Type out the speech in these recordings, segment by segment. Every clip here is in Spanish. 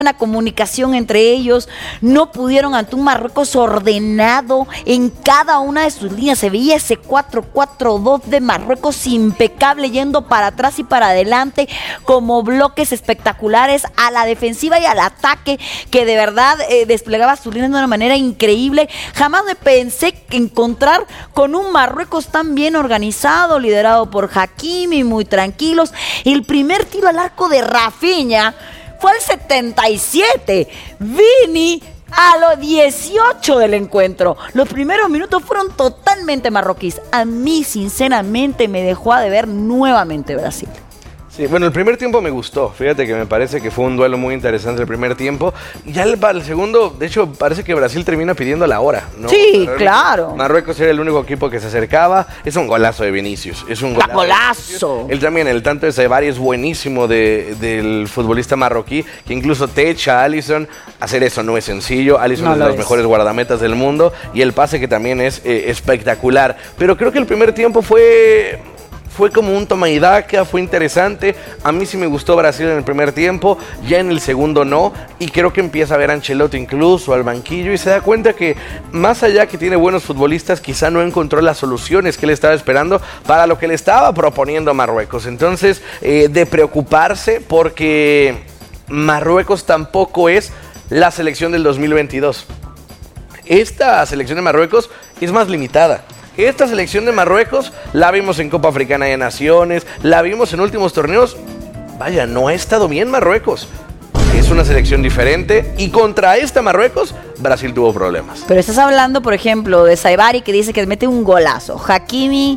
buena comunicación entre ellos, no pudieron ante un Marruecos ordenado en cada una de sus líneas. Se veía ese 4-4-2 de Marruecos impecable, yendo para atrás y para adelante como bloques espectaculares a la defensiva y al ataque, que de verdad desplegaba sus líneas de una manera increíble. Jamás me pensé encontrar con un Marruecos tan bien organizado, liderado por Hakimi, muy tranquilos. El primer tiro al arco de Rafinha fue al 77. Vini a los 18 del encuentro. Los primeros minutos fueron totalmente marroquíes. A mí, sinceramente, me dejó a deber nuevamente Brasil. Sí, bueno, el primer tiempo me gustó. Fíjate que me parece que fue un duelo muy interesante el primer tiempo. Y ya el segundo, de hecho, parece que Brasil termina pidiendo la hora, ¿no? Sí, claro. Marruecos era el único equipo que se acercaba. Es un golazo de Vinicius. Es un golazo. Él también, el tanto de Saibari es buenísimo del futbolista marroquí, que incluso te echa a Alisson. Hacer eso no es sencillo. Alisson es de los mejores guardametas del mundo. Y el pase que también es espectacular. Pero creo que el primer tiempo fue como un toma y daca, fue interesante. A mí sí me gustó Brasil en el primer tiempo, ya en el segundo no, y creo que empieza a ver a Ancelotti incluso al banquillo y se da cuenta que más allá que tiene buenos futbolistas, quizá no encontró las soluciones que él estaba esperando para lo que le estaba proponiendo a Marruecos. Entonces, de preocuparse, porque Marruecos tampoco es la selección del 2022. Esta selección de Marruecos es más limitada. Esta selección de Marruecos la vimos en Copa Africana de Naciones, la vimos en últimos torneos. Vaya, no ha estado bien Marruecos. Es una selección diferente y contra esta Marruecos, Brasil tuvo problemas. Pero estás hablando, por ejemplo, de Saibari, que dice que mete un golazo. Hakimi,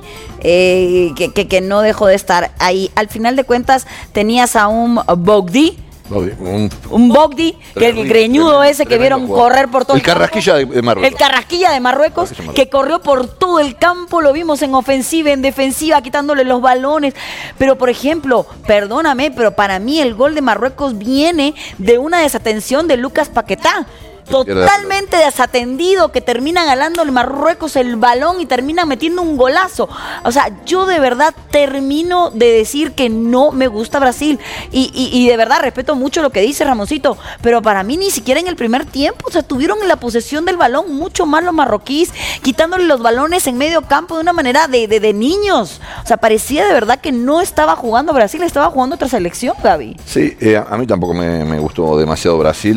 que no dejó de estar ahí. Al final de cuentas, tenías a un Bogdi. Un Bogdi, que el greñudo ese que vieron correr por todo el Carrasquilla de Marruecos. El Carrasquilla de Marruecos, que corrió por todo el campo, lo vimos en ofensiva, en defensiva, quitándole los balones. Pero, por ejemplo, perdóname, pero para mí el gol de Marruecos viene de una desatención de Lucas Paquetá. Totalmente desatendido, que termina ganando el Marruecos el balón y termina metiendo un golazo. O sea, yo de verdad termino de decir que no me gusta Brasil y de verdad respeto mucho lo que dice Ramoncito, pero para mí ni siquiera en el primer tiempo, o sea, tuvieron en la posesión del balón mucho más los marroquíes, quitándole los balones en medio campo de una manera de niños. O sea, parecía de verdad que no estaba jugando Brasil, estaba jugando otra selección, Gaby. Sí, a mí tampoco me gustó demasiado Brasil.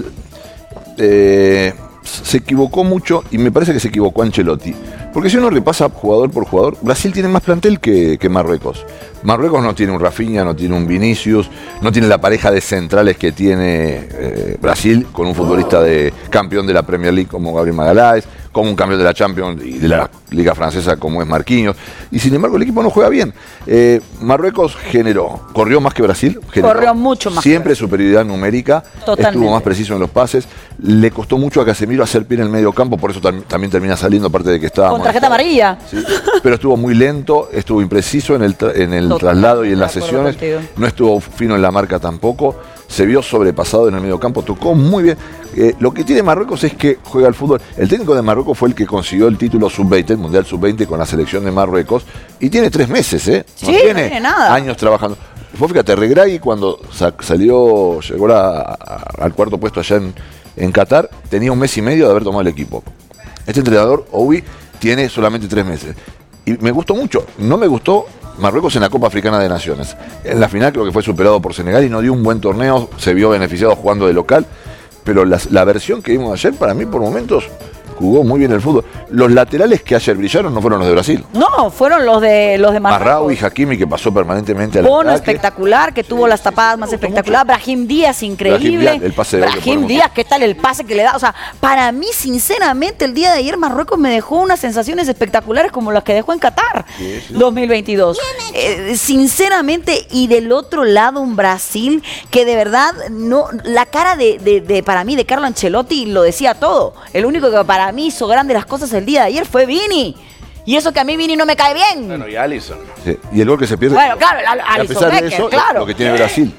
Se equivocó mucho y me parece que se equivocó Ancelotti, porque si uno repasa jugador por jugador, Brasil tiene más plantel que Marruecos. Marruecos no tiene un Rafinha, no tiene un Vinicius, no tiene la pareja de centrales que tiene Brasil, con un futbolista de campeón de la Premier League como Gabriel Magalhães, como un campeón de la Champions y de la Liga Francesa como es Marquinhos, y sin embargo el equipo no juega bien. Marruecos corrió más que Brasil, corrió mucho más. Siempre superioridad numérica, totalmente. Estuvo más preciso en los pases, le costó mucho a Casemiro hacer pie en el medio campo, por eso también termina saliendo, aparte de que estaba con tarjeta amarilla. Sí, pero estuvo muy lento, estuvo impreciso en el traslado y en las sesiones, no estuvo fino en la marca tampoco, se vio sobrepasado en el medio campo, tocó muy bien. Lo que tiene Marruecos es que juega al fútbol. El técnico de Marruecos fue el que consiguió el título sub-20, el Mundial sub-20 con la selección de Marruecos, y tiene 3 meses, no tiene nada. Años trabajando. Fíjate, Regragui cuando llegó al cuarto puesto allá en Qatar, tenía 1 mes y medio de haber tomado el equipo. Este entrenador, Owi, tiene solamente 3 meses. Y me gustó mucho. No me gustó Marruecos en la Copa Africana de Naciones. En la final creo que fue superado por Senegal y no dio un buen torneo, se vio beneficiado jugando de local, pero la versión que vimos ayer, para mí por momentos jugó muy bien el fútbol. Los laterales que ayer brillaron no fueron los de Brasil. No, fueron los de Marruecos. Marraoui y Hakimi, que pasó permanentemente al Bono espectacular, que tuvo las tapadas más espectaculares. Brahim Díaz, increíble. El pase de Brahim Díaz, ¿qué tal el pase que le da? O sea, para mí, sinceramente, el día de ayer Marruecos me dejó unas sensaciones espectaculares como las que dejó en Qatar 2022. Sinceramente, y del otro lado un Brasil que de verdad no, la cara de para mí de Carlo Ancelotti lo decía todo. El único que para mí hizo grandes las cosas el día de ayer fue Vini. Y eso que a mí Vini no me cae bien. Bueno, y Alisson. Sí, y el gol que se pierde. Bueno, claro, Alisson, a pesar de eso, claro. Lo que tiene Brasil,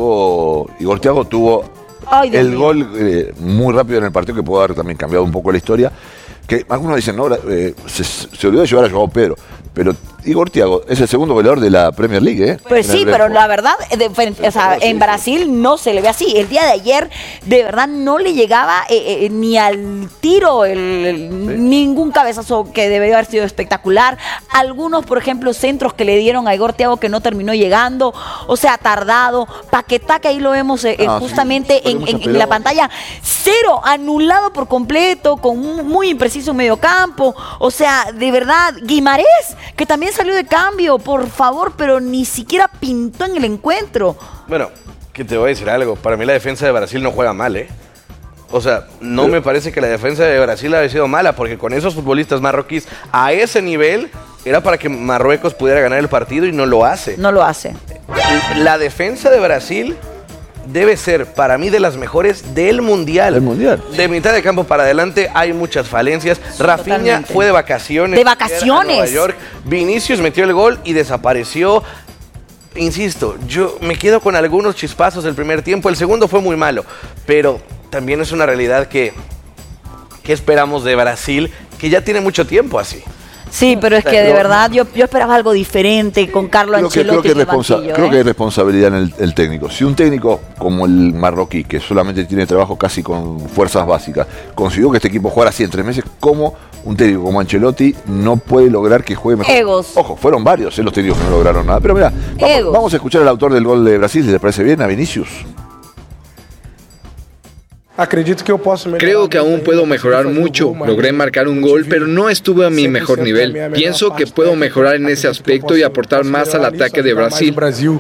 Igor Thiago tuvo el gol muy rápido en el partido, que pudo haber también cambiado un poco la historia. que algunos dicen, no, se olvidó de llevar a Joao Pedro, pero Igor Thiago es el segundo goleador de la Premier League, ¿eh? Pues sí, pero la verdad, en Brasil no se le ve así. El día de ayer, de verdad, no le llegaba ni al tiro ningún cabezazo que debería haber sido espectacular. Algunos, por ejemplo, centros que le dieron a Igor Thiago que no terminó llegando, o sea, tardado. Paquetá, que ahí lo vemos justamente en la pantalla. 0, anulado por completo, con muy impreciso mediocampo. O sea, de verdad, Guimarães, que también salió de cambio, por favor, pero ni siquiera pintó en el encuentro. Bueno, que te voy a decir algo. Para mí la defensa de Brasil no juega mal, ¿eh? O sea, no me parece que la defensa de Brasil haya sido mala, porque con esos futbolistas marroquíes a ese nivel era para que Marruecos pudiera ganar el partido y no lo hace. No lo hace. La defensa de Brasil debe ser, para mí, de las mejores del Mundial. Del Mundial. De mitad de campo para adelante hay muchas falencias. Rafinha fue de vacaciones. ¡De vacaciones! A Nueva York. Vinicius metió el gol y desapareció. Insisto, yo me quedo con algunos chispazos del primer tiempo. El segundo fue muy malo, pero también es una realidad que esperamos de Brasil, que ya tiene mucho tiempo así. Sí, pero es que de verdad yo esperaba algo diferente con Carlo Ancelotti. Creo que hay responsabilidad en el técnico. Si un técnico como el marroquí, que solamente tiene trabajo casi con fuerzas básicas, consiguió que este equipo jugara así en 3 meses, ¿cómo un técnico como Ancelotti no puede lograr que juegue mejor? Egos. Ojo, fueron varios los técnicos que no lograron nada. Pero mira, vamos a escuchar al autor del gol de Brasil, si le parece bien, a Vinicius. Creo que aún puedo mejorar mucho. Logré marcar un gol, pero no estuve a mi mejor nivel. Pienso que puedo mejorar en ese aspecto y aportar más al ataque de Brasil.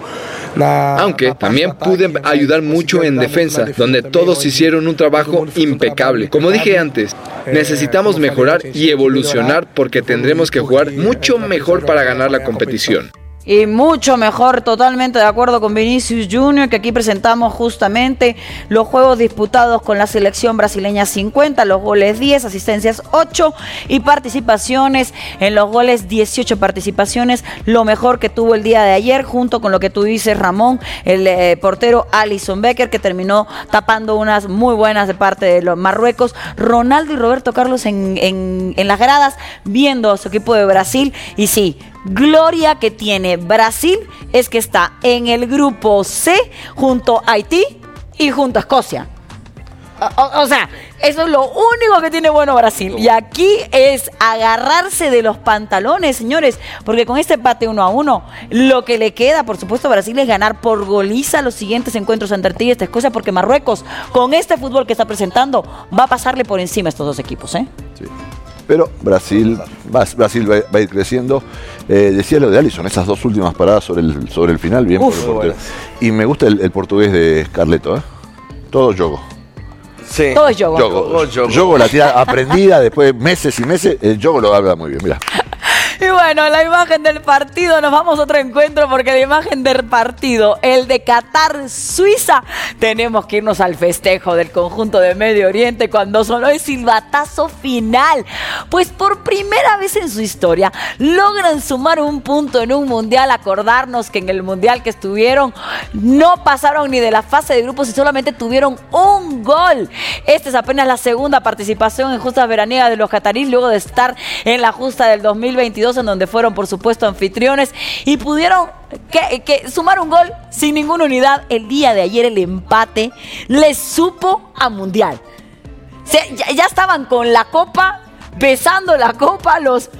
Aunque también pude ayudar mucho en defensa, donde todos hicieron un trabajo impecable. Como dije antes, necesitamos mejorar y evolucionar porque tendremos que jugar mucho mejor para ganar la competición. Y mucho mejor, totalmente de acuerdo con Vinicius Junior, que aquí presentamos justamente los juegos disputados con la selección brasileña: 50, los goles 10, asistencias 8 y participaciones en los goles 18 participaciones, lo mejor que tuvo el día de ayer, junto con lo que tú dices, Ramón, el portero Alisson Becker, que terminó tapando unas muy buenas de parte de los Marruecos. Ronaldo y Roberto Carlos en las gradas, viendo a su equipo de Brasil, y sí, gloria que tiene Brasil es que está en el grupo C junto a Haití y junto a Escocia. O sea, eso es lo único que tiene bueno Brasil. Y aquí es agarrarse de los pantalones, señores, porque con este empate 1-1, lo que le queda, por supuesto, a Brasil es ganar por goliza los siguientes encuentros ante Haití y esta Escocia, porque Marruecos, con este fútbol que está presentando, va a pasarle por encima a estos dos equipos, ¿eh? Sí. Pero Brasil va a ir creciendo. Decía lo de Alisson, esas 2 últimas paradas sobre el final, bien por el portero. Y me gusta el portugués de Scarleto, ¿eh? Todo Jogo. Sí. Todo es Jogo. Jogo, la tira aprendida después de meses y meses. El Jogo lo habla muy bien, mira. Y bueno, la imagen del partido, nos vamos a otro encuentro, porque la imagen del partido, el de Qatar-Suiza, tenemos que irnos al festejo del conjunto de Medio Oriente cuando sonó el silbatazo final. Pues por primera vez en su historia logran sumar un punto en un mundial. Acordarnos que en el mundial que estuvieron no pasaron ni de la fase de grupos y solamente tuvieron un gol. Esta es apenas la segunda participación en justas veraniegas de los cataríes, luego de estar en la justa del 2022, en donde fueron, por supuesto, anfitriones y pudieron sumar un gol sin ninguna unidad. El día de ayer el empate les supo a mundial. Ya estaban con la copa, besando la copa los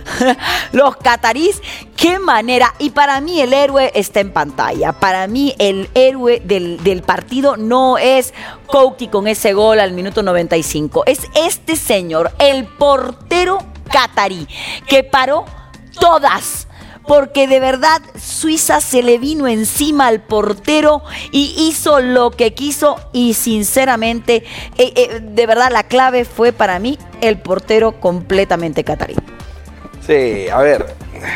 catarís. Qué manera. Y para mí el héroe está en pantalla. Para mí el héroe del partido no es Kouki con ese gol al minuto 95. Es este señor, el portero catarí, que paró todas, porque de verdad Suiza se le vino encima al portero y hizo lo que quiso. Y sinceramente, de verdad la clave fue para mí el portero completamente catarí. Sí, a ver.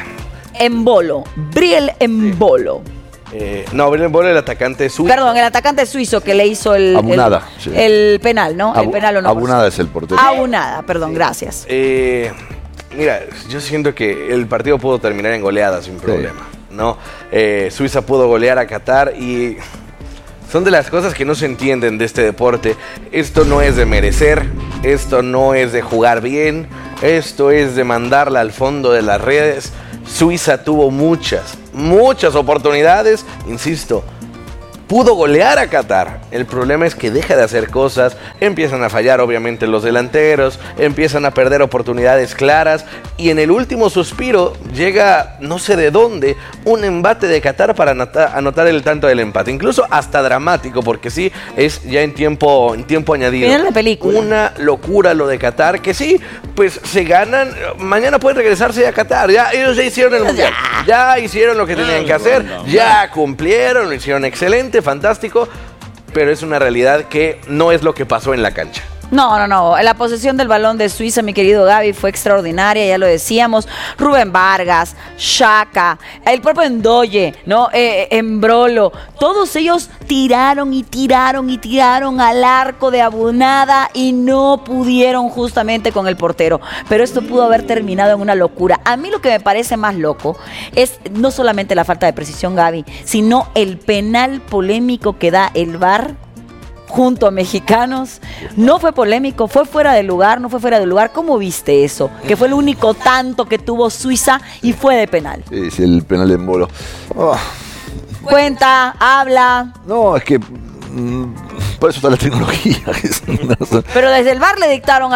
Embolo, Briel Embolo. No, Briel Embolo, el atacante suizo. Perdón, el atacante suizo que le hizo el penal, ¿no? El penal o no. Abunada es el portero. Abunada, perdón, gracias. Mira, yo siento que el partido pudo terminar en goleada sin problema, ¿no? Suiza pudo golear a Qatar y son de las cosas que no se entienden de este deporte. Esto no es de merecer, esto no es de jugar bien, Esto es de mandarla al fondo de las redes. Suiza tuvo muchas oportunidades, insisto. Pudo golear a Qatar. El problema es que deja de hacer cosas, empiezan a fallar obviamente los delanteros, empiezan a perder oportunidades claras y en el último suspiro llega, no sé de dónde, un embate de Qatar para anotar el tanto del empate. Incluso hasta dramático, porque sí, es ya en tiempo añadido. Final de película. Una locura lo de Qatar, que sí, pues se ganan, mañana pueden regresarse a Qatar, ya ellos ya hicieron el mundial, ya hicieron lo que tenían que hacer, ya cumplieron, lo hicieron excelente, fantástico, pero es una realidad que no es lo que pasó en la cancha. No. La posesión del balón de Suiza, mi querido Gaby, fue extraordinaria, ya lo decíamos. Rubén Vargas, Xhaka, el propio Ndoye, ¿no? Embolo, todos ellos tiraron al arco de abonada y no pudieron justamente con el portero. Pero esto pudo haber terminado en una locura. A mí lo que me parece más loco es no solamente la falta de precisión, Gaby, sino el penal polémico que da el VAR junto a mexicanos. No fue polémico, fue fuera de lugar, no fue fuera de lugar. ¿Cómo viste eso? Que fue el único tanto que tuvo Suiza y fue de penal. Sí, el penal de Embolo. Oh. Cuenta, habla. No, es que por eso está la tecnología. Pero desde el VAR le dictaron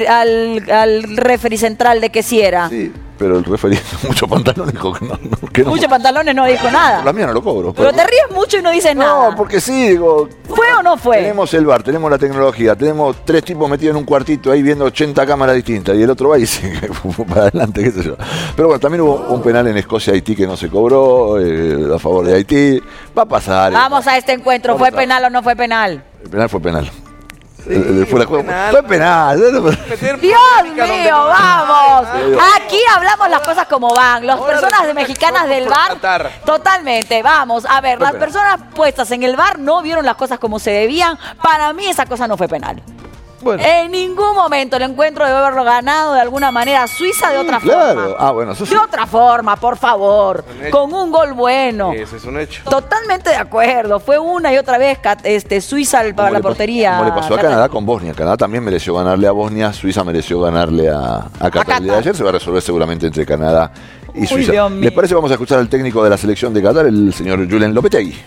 al referee central de que sí era. Sí. Pero el referee mucho pantalones dijo que no. Muchos pantalones no dijo nada. La mía no lo cobro. Pero te ríes mucho y no dices nada. No, porque sí, digo. ¿Fue o no fue? Tenemos el VAR, tenemos la tecnología, tenemos 3 tipos metidos en un cuartito ahí viendo 80 cámaras distintas y el otro va y sigue para adelante, qué sé yo. Pero bueno, también hubo un penal en Escocia-Haití que no se cobró, a favor de Haití. Va a pasar. Vamos a este encuentro, ¿fue penal o no fue penal? El penal fue penal. Sí, fue penal. Dios mío, vamos. Aquí hablamos las cosas como van. Las personas mexicanas del VAR, totalmente, vamos. A ver, las personas puestas en el VAR no vieron las cosas como se debían. Para mí esa cosa no fue penal. Bueno. En ningún momento el encuentro debe haberlo ganado de alguna manera Suiza de otra forma. Bueno, eso sí. De otra forma, por favor. Con un gol bueno. Ese es un hecho. Totalmente de acuerdo. Fue una y otra vez Suiza para la portería. Como le pasó a Canadá con Bosnia. Canadá también mereció ganarle a Bosnia. Suiza mereció ganarle a Qatar. El día de ayer se va a resolver seguramente entre Canadá y Suiza. ¿Les parece? Vamos a escuchar al técnico de la selección de Qatar, el señor Julen Lopetegui.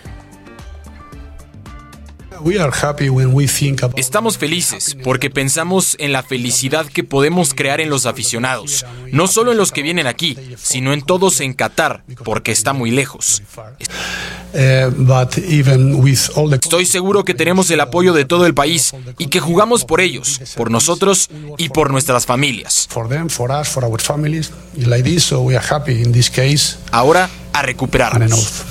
Estamos felices porque pensamos en la felicidad que podemos crear en los aficionados, no solo en los que vienen aquí, sino en todos en Qatar, porque está muy lejos. Estoy seguro que tenemos el apoyo de todo el país y que jugamos por ellos, por nosotros y por nuestras familias. Ahora, a recuperarnos.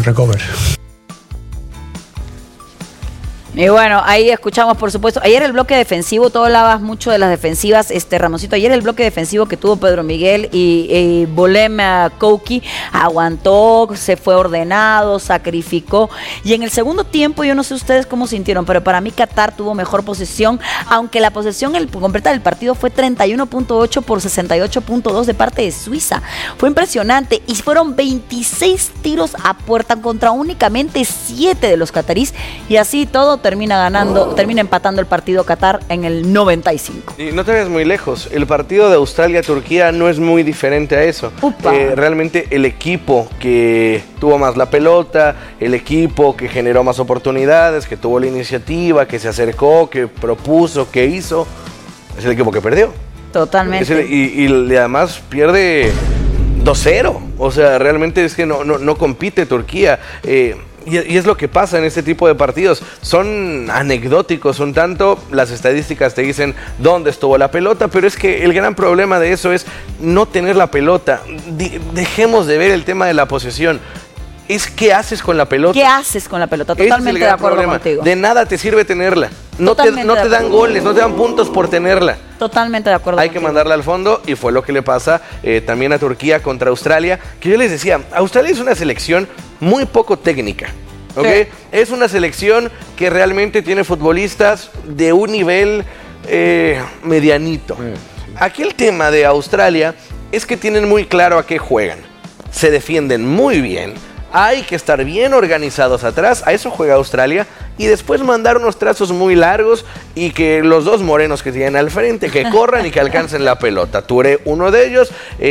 Y bueno, ahí escuchamos, por supuesto, ayer el bloque defensivo, tú hablabas mucho de las defensivas, Ramoncito, ayer el bloque defensivo que tuvo Pedro Miguel y Bolem Kouki aguantó, se fue ordenado, sacrificó, y en el segundo tiempo, yo no sé ustedes cómo sintieron, pero para mí Qatar tuvo mejor posesión, aunque la posesión completa del partido fue 31.8 por 68.2 de parte de Suiza, fue impresionante, y fueron 26 tiros a puerta contra únicamente 7 de los catarís, y así todo termina empatando el partido Qatar en el 95. Y no te vayas muy lejos, el partido de Australia-Turquía no es muy diferente a eso. Realmente el equipo que tuvo más la pelota, el equipo que generó más oportunidades, que tuvo la iniciativa, que se acercó, que propuso, que hizo, es el equipo que perdió. Totalmente. Y además pierde 2-0, o sea, realmente es que no compite Turquía. Y es lo que pasa en este tipo de partidos. Son anecdóticos un tanto. Las estadísticas te dicen dónde estuvo la pelota, pero es que el gran problema de eso es no tener la pelota. Dejemos de ver el tema de la posesión. Es qué haces con la pelota. ¿Qué haces con la pelota? Totalmente de acuerdo contigo. De nada te sirve tenerla. No te dan goles, no te dan puntos por tenerla. Totalmente de acuerdo. Hay que mandarla al fondo y fue lo que le pasa también a Turquía contra Australia. Que yo les decía, Australia es una selección muy poco técnica. ¿Okay? Sí. Es una selección que realmente tiene futbolistas de un nivel medianito. Aquí el tema de Australia es que tienen muy claro a qué juegan. Se defienden muy bien. Hay que estar bien organizados atrás. A eso juega Australia. y después mandar unos trazos muy largos y que los dos morenos que tienen al frente, que corran y que alcancen la pelota. Touré, uno de ellos,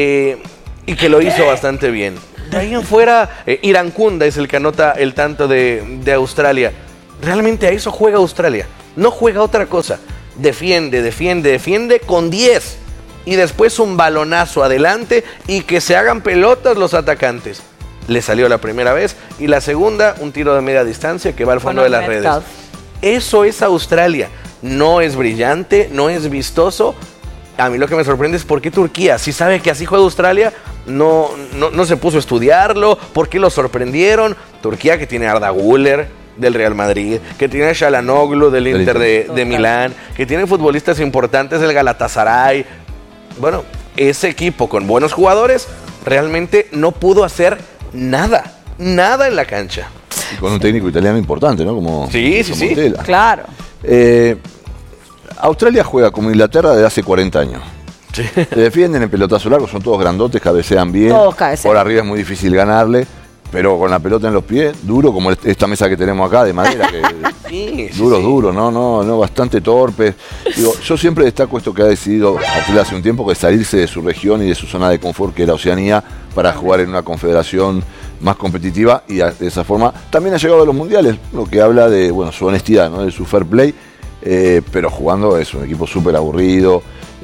y que lo hizo bastante bien. De ahí en fuera, Irankunda es el que anota el tanto de Australia. Realmente a eso juega Australia, no juega otra cosa. Defiende con 10 y después un balonazo adelante y que se hagan pelotas los atacantes. Le salió la primera vez y la segunda, un tiro de media distancia que va al fondo de las redes. Eso es Australia. No es brillante, no es vistoso. A mí lo que me sorprende es por qué Turquía, si sabe que así juega Australia, no se puso a estudiarlo, por qué lo sorprendieron. Turquía, que tiene a Arda Güler del Real Madrid, que tiene a Çalhanoğlu del Inter de Milán, que tiene futbolistas importantes del Galatasaray. Bueno, ese equipo con buenos jugadores realmente no pudo hacer nada en la cancha. Y con un técnico italiano importante, ¿no? Como sí. Claro. Australia juega como Inglaterra desde hace 40 años. Sí. Se defienden en pelotazo largo, son todos grandotes, cabecean bien. Todos cabecean. Por arriba es muy difícil ganarle, pero con la pelota en los pies, duro como esta mesa que tenemos acá de madera. Que duro, no, bastante torpe. Digo, yo siempre destaco esto que ha decidido Australia hace un tiempo, que es salirse de su región y de su zona de confort, que era Oceanía, para jugar en una confederación más competitiva, y de esa forma también ha llegado a los mundiales, lo que habla de su honestidad, ¿no? De su fair play, pero jugando es un equipo súper aburrido.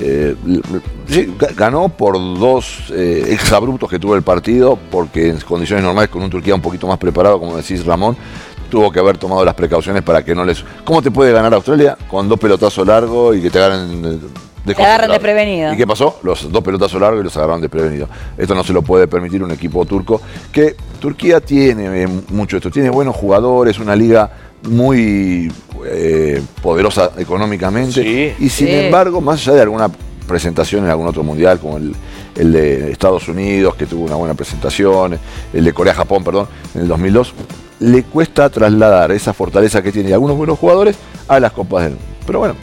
Sí, ganó por 2 exabruptos que tuvo el partido, porque en condiciones normales, con un Turquía un poquito más preparado, como decís, Ramón, tuvo que haber tomado las precauciones para que no les... ¿Cómo te puede ganar Australia? Con 2 pelotazos largos y que te agarren desprevenido. ¿Y qué pasó? Los 2 pelotazos largos y los agarraron desprevenidos. Esto no se lo puede permitir un equipo turco, que Turquía tiene mucho esto, tiene buenos jugadores, una liga muy poderosa económicamente, sí. Y sin embargo, más allá de alguna presentación en algún otro mundial, como el de Estados Unidos, que tuvo una buena presentación, el de Corea-Japón, en el 2002, le cuesta trasladar esa fortaleza que tiene algunos buenos jugadores a las Copas del Mundo. Pero bueno,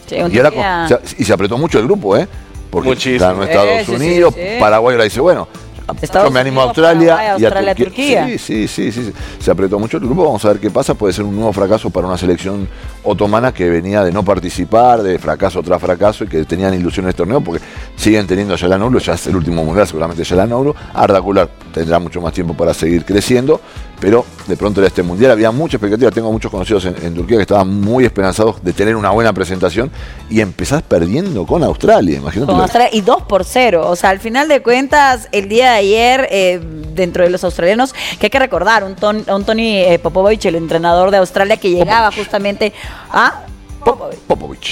y se apretó mucho el grupo, porque ganó Estados Unidos, Paraguay ahora dice, bueno, yo me animo a Australia y a Turquía. Sí. Se apretó mucho el grupo. Vamos a ver qué pasa. Puede ser un nuevo fracaso para una selección otomana que venía de no participar, de fracaso tras fracaso, y que tenían ilusión en este torneo, porque siguen teniendo a Çalhanoğlu, ya es el último mundial seguramente Çalhanoğlu. Arda Güler tendrá mucho más tiempo para seguir creciendo, pero de pronto en este mundial había mucha expectativa. Tengo muchos conocidos en Turquía que estaban muy esperanzados de tener una buena presentación, y empezás perdiendo con Australia, imagínate. Con Australia, y 2-0. O sea, al final de cuentas, el día de ayer, dentro de los australianos, que hay que recordar, un Tony Popovic, el entrenador de Australia, que llegaba justamente a... Popovic.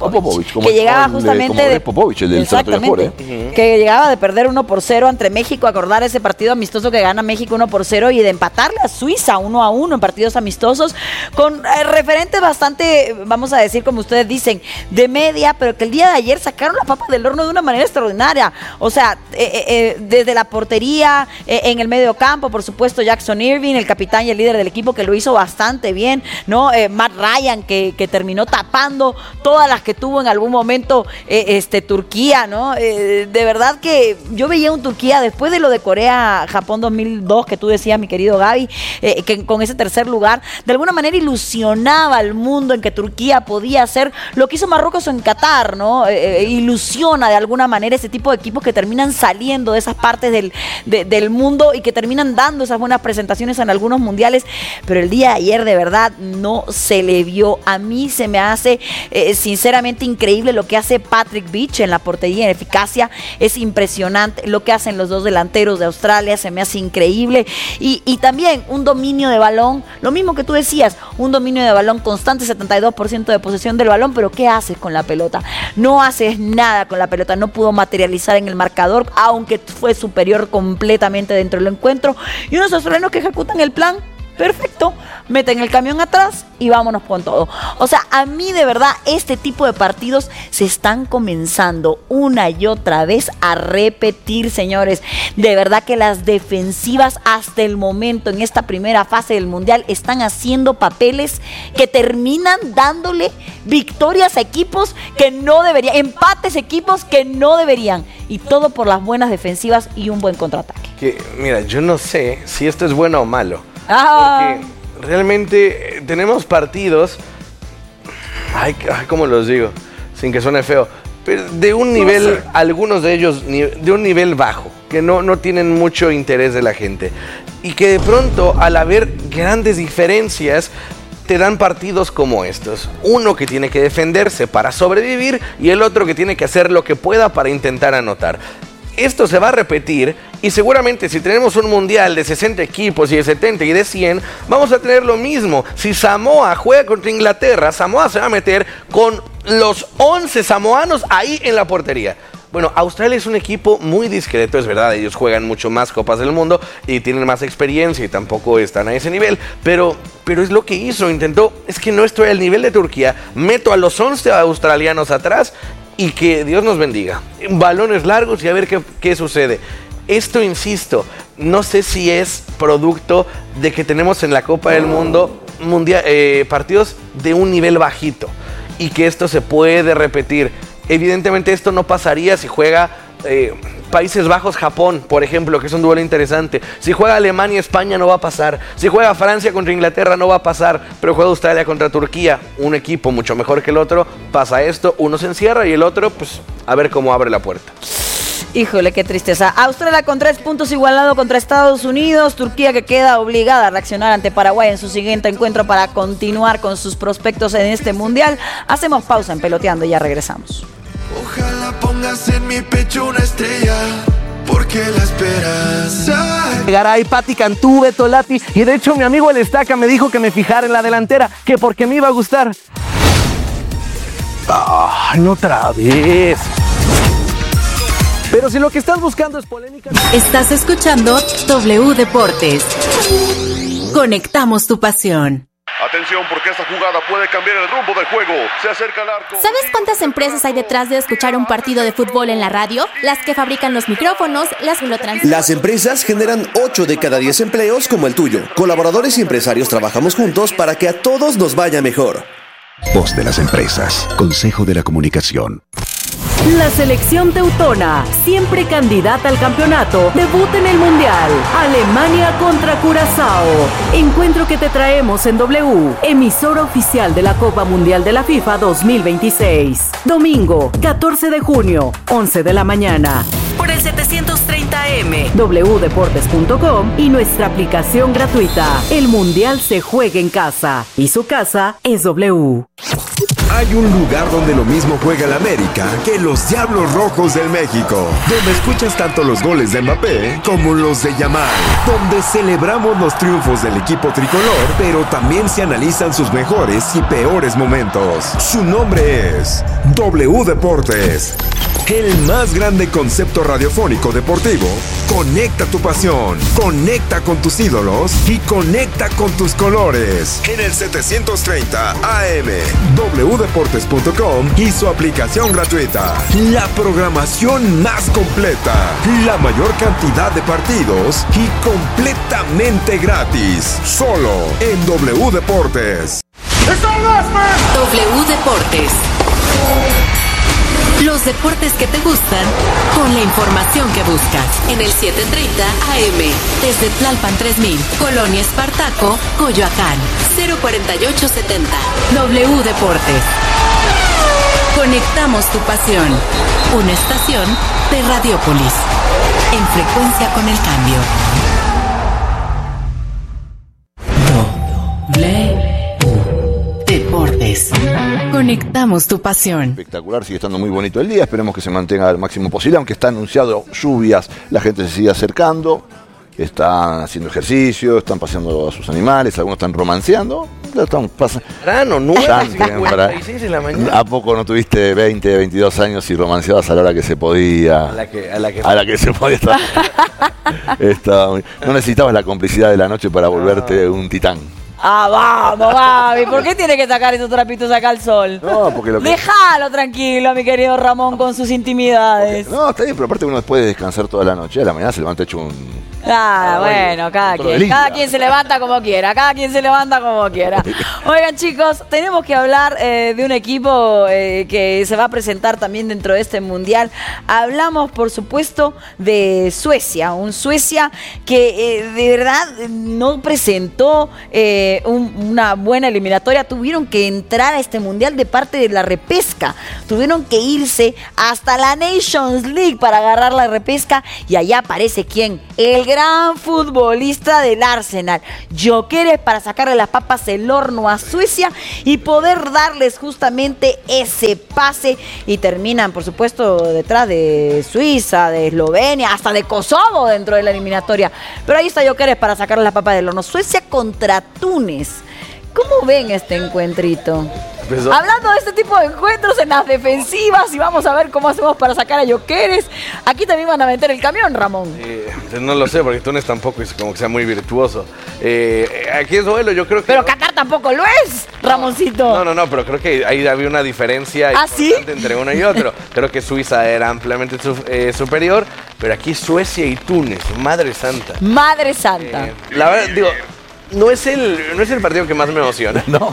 Que llegaba justamente de Popovic, el del exactamente, que llegaba de perder 1-0 ante México. Acordar ese partido amistoso que gana México 1-0 y de empatarle a Suiza 1-1 en partidos amistosos, con referentes bastante, vamos a decir, como ustedes dicen, de media, pero que el día de ayer sacaron la papa del horno de una manera extraordinaria. O sea, desde la portería, en el medio campo, por supuesto, Jackson Irving, el capitán y el líder del equipo, que lo hizo bastante bien, ¿no? Matt Ryan, que terminó tapando todas las que tuvo en algún momento Turquía, ¿no? De verdad que yo veía un Turquía, después de lo de Corea-Japón 2002, que tú decías, mi querido Gaby, que con ese tercer lugar, de alguna manera ilusionaba al mundo en que Turquía podía hacer lo que hizo Marruecos en Qatar, ¿no? Ilusiona de alguna manera ese tipo de equipos que terminan saliendo de esas partes del mundo y que terminan dando esas buenas presentaciones en algunos mundiales, pero el día de ayer de verdad no se le vio. A mí se me hace sinceramente increíble lo que hace Patrick Beach en la portería, en eficacia, es impresionante. Lo que hacen los dos delanteros de Australia se me hace increíble, y también un dominio de balón, lo mismo que tú decías, un dominio de balón constante, 72% de posesión del balón, pero ¿qué haces con la pelota? No haces nada con la pelota, no pudo materializar en el marcador, aunque fue superior completamente dentro del encuentro, y unos australianos que ejecutan el plan perfecto, meten el camión atrás y vámonos con todo. O sea, a mí de verdad este tipo de partidos se están comenzando una y otra vez a repetir, señores. De verdad que las defensivas hasta el momento en esta primera fase del Mundial están haciendo papeles que terminan dándole victorias a equipos que no deberían, empates a equipos que no deberían, y todo por las buenas defensivas y un buen contraataque. Mira, yo no sé si esto es bueno o malo. Ah. Porque realmente tenemos partidos, ¿cómo los digo? Sin que suene feo, pero de un nivel, algunos de ellos de un nivel bajo, que no tienen mucho interés de la gente. Y que de pronto, al haber grandes diferencias, te dan partidos como estos. Uno que tiene que defenderse para sobrevivir y el otro que tiene que hacer lo que pueda para intentar anotar. Esto se va a repetir y seguramente si tenemos un mundial de 60 equipos y de 70 y de 100, vamos a tener lo mismo. Si Samoa juega contra Inglaterra, Samoa se va a meter con los 11 samoanos ahí en la portería. Bueno, Australia es un equipo muy discreto, es verdad, ellos juegan mucho más Copas del Mundo y tienen más experiencia y tampoco están a ese nivel, pero es lo que hizo, intentó, es que no estoy al nivel de Turquía, meto a los 11 australianos atrás y que Dios nos bendiga. Balones largos y a ver qué sucede. Esto, insisto, no sé si es producto de que tenemos en la Copa del Mundo partidos de un nivel bajito y que esto se puede repetir. Evidentemente esto no pasaría si juega Países Bajos-Japón, por ejemplo, que es un duelo interesante. Si juega Alemania-España no va a pasar. Si juega Francia contra Inglaterra no va a pasar. Pero juega Australia contra Turquía, un equipo mucho mejor que el otro. Pasa esto, uno se encierra y el otro, pues, a ver cómo abre la puerta. Híjole, qué tristeza. Australia con 3 puntos igualado contra Estados Unidos. Turquía que queda obligada a reaccionar ante Paraguay en su siguiente encuentro para continuar con sus prospectos en este mundial. Hacemos pausa en Peloteando y ya regresamos. Ojalá pongas en mi pecho una estrella, porque la esperas. Garay, Pati Cantú, Beto Lati, y de hecho mi amigo el Estaca me dijo que me fijara en la delantera, que porque me iba a gustar. ¡Ay, no otra vez! Pero si lo que estás buscando es polémica... Estás escuchando W Deportes. Conectamos tu pasión. Atención, porque esta jugada puede cambiar el rumbo del juego. Se acerca al arco. ¿Sabes cuántas empresas hay detrás de escuchar un partido de fútbol en la radio? Las que fabrican los micrófonos, las que lo transmiten. Las empresas generan 8 de cada 10 empleos como el tuyo. Colaboradores y empresarios trabajamos juntos para que a todos nos vaya mejor. Voz de las empresas. Consejo de la Comunicación. La selección teutona, siempre candidata al campeonato, debuta en el Mundial. Alemania contra Curazao. Encuentro que te traemos en W, emisora oficial de la Copa Mundial de la FIFA 2026. Domingo, 14 de junio, 11 de la mañana. Por el 730M, wdeportes.com y nuestra aplicación gratuita. El Mundial se juega en casa y su casa es W. Hay un lugar donde lo mismo juega el América que los Diablos Rojos del México, donde escuchas tanto los goles de Mbappé como los de Yamal, donde celebramos los triunfos del equipo tricolor, pero también se analizan sus mejores y peores momentos. Su nombre es W Deportes, el más grande concepto radiofónico deportivo. Conecta tu pasión, conecta con tus ídolos y conecta con tus colores. En el 730 AM, wdeportes.com y su aplicación gratuita. La programación más completa, la mayor cantidad de partidos y completamente gratis. Solo en W Deportes. W Deportes. Los deportes que te gustan con la información que buscas. En el 730 AM, desde Tlalpan 3000, Colonia Espartaco, Coyoacán, 04870. W Deportes. Conectamos tu pasión. Una estación de Radiópolis. En frecuencia con el cambio. Deportes. Conectamos tu pasión. Espectacular, sigue estando muy bonito el día. Esperemos que se mantenga al máximo posible, aunque está anunciado lluvias. La gente se sigue acercando, están haciendo ejercicio, están paseando a sus animales, algunos están romanceando. Rano, 9:56 de la mañana. ¿A poco no tuviste 20, 22 años y romanceabas a la hora que se podía? A la que se podía estar. No necesitabas la complicidad de la noche para volverte un titán. Vamos, Gaby. ¿Por qué tiene que sacar esos trapitos acá al sol? No, porque Déjalo tranquilo, mi querido Ramón, con sus intimidades. No, está bien, pero aparte uno después de descansar toda la noche, a la mañana se levanta hecho un Bueno, cada quien se levanta como quiera, Oigan, chicos, tenemos que hablar de un equipo que se va a presentar también dentro de este mundial. Hablamos, por supuesto, de Suecia, un Suecia que de verdad no presentó una buena eliminatoria. Tuvieron que entrar a este mundial de parte de la repesca, tuvieron que irse hasta la Nations League para agarrar la repesca, y allá aparece ¿quién? El gran futbolista del Arsenal, Gyökeres, para sacarle las papas del horno a Suecia y poder darles justamente ese pase, y terminan por supuesto detrás de Suiza, de Eslovenia, hasta de Kosovo dentro de la eliminatoria, pero ahí está Gyökeres para sacarle las papas del horno. Suecia contra Túnez. ¿Cómo ven este encuentrito? Hablando de este tipo de encuentros en las defensivas, y vamos a ver cómo hacemos para sacar a Gyökeres. Aquí también van a meter el camión, Ramón. No lo sé, porque Túnez tampoco es como que sea muy virtuoso. Aquí es duelo, yo creo que... Pero Qatar tampoco lo es, Ramoncito. No, pero creo que ahí había una diferencia importante entre uno y otro. Creo que Suiza era ampliamente superior, pero aquí Suecia y Túnez, Madre Santa. Madre Santa. La verdad, digo... No es el partido que más me emociona. No.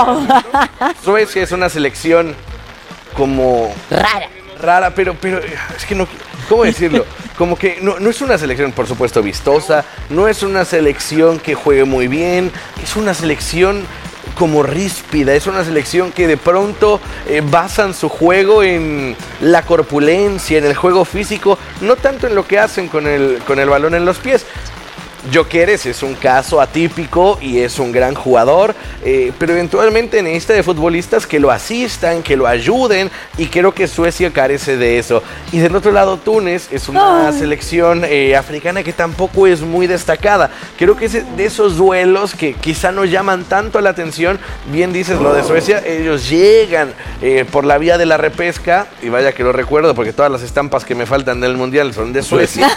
Suecia es una selección como... Rara, pero es que no... ¿Cómo decirlo? Como que no es una selección, por supuesto, vistosa. No es una selección que juegue muy bien. Es una selección como ríspida. Es una selección que de pronto basan su juego en la corpulencia, en el juego físico. No tanto en lo que hacen con el balón en los pies. Gyökeres es un caso atípico y es un gran jugador, pero eventualmente necesita de futbolistas que lo asistan, que lo ayuden, y creo que Suecia carece de eso. Y del otro lado, Túnez es una selección africana que tampoco es muy destacada. Creo que es de esos duelos que quizá no llaman tanto la atención. Bien dices lo de Suecia, ellos llegan por la vía de la repesca, y vaya que lo recuerdo porque todas las estampas que me faltan del Mundial son de Suecia.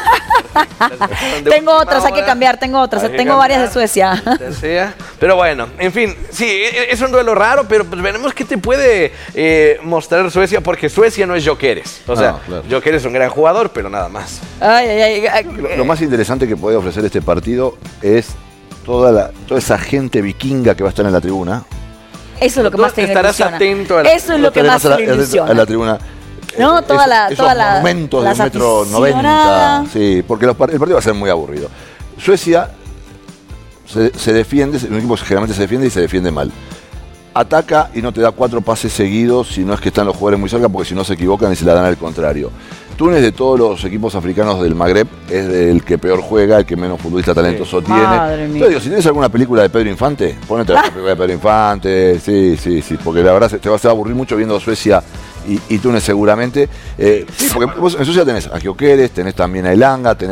Tengo otras, hay que cambiar, tengo varias de Suecia. Pero bueno, en fin, sí, es un duelo raro, pero pues veremos qué te puede mostrar Suecia, porque Suecia no es Gyökeres. O sea, claro. Gyökeres es un gran jugador, pero nada más. Lo más interesante que puede ofrecer este partido es toda esa gente vikinga que va a estar en la tribuna. Eso es lo que más te ilusiona. Estarás atento Eso es lo que más te ilusiona. A la tribuna. No, toda la monumentos de 1,90 m. Sí, porque el partido va a ser muy aburrido. Suecia se defiende, un equipo que generalmente se defiende y se defiende mal. Ataca y no te da 4 pases seguidos si no es que están los jugadores muy cerca, porque si no se equivocan y se la dan al contrario. Túnez, de todos los equipos africanos del Magreb, es el que peor juega, el que menos futbolista talentoso tiene. Entonces digo, si tienes alguna película de Pedro Infante, ponete la película de Pedro Infante, sí, porque la verdad te va a aburrir mucho viendo Suecia y Túnez seguramente. Sí, porque vos en Suecia tenés a Gyökeres, tenés también a Elanga, tenés